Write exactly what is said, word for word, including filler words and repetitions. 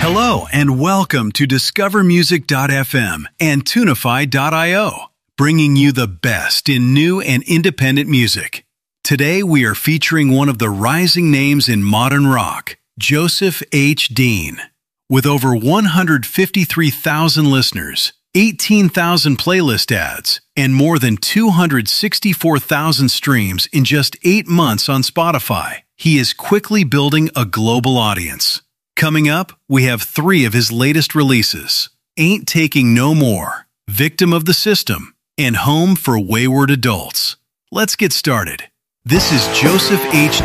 Hello and welcome to Discover Music dot f m and Tunify dot i o, bringing you the best in new and independent music. Today we are featuring one of the rising names in modern rock, Joseph H. Dean. With over one hundred fifty-three thousand listeners, eighteen thousand playlist ads, and more than two hundred sixty-four thousand streams in just eight months on Spotify, he is quickly building a global audience. Coming up, we have three of his latest releases: Ain't Taking No More, Victim of the System, and Home for Wayward Adults. Let's get started. This is Joseph H.